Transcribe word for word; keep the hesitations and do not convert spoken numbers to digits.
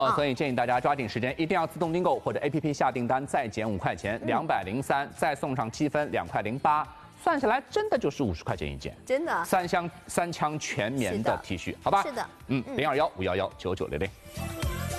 哦，所以建议大家抓紧时间，一定要自动订购或者 A P P 下订单，再减五块钱，两百零三，再送上积分两块零八，算下来真的就是五十块钱一件， 真的。 三箱三枪全棉的 T 恤，好吧？ 是的， 嗯，零二幺五幺幺九九零零。